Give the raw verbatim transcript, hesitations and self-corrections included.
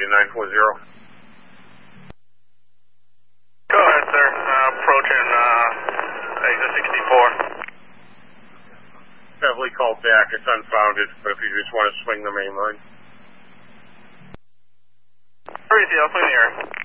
nine four zero. Go ahead, sir. Uh, approaching uh, exit sixty-four. Definitely called back. It's unfounded, but if you just want to swing the main line. Crazy, I'll swing the air.